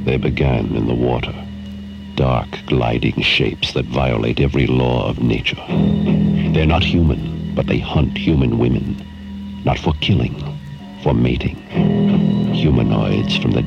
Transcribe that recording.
They began in the water. Dark, gliding shapes that violate every law of nature. They're not human, but they hunt human women. Not for killing, for mating. Humanoids from the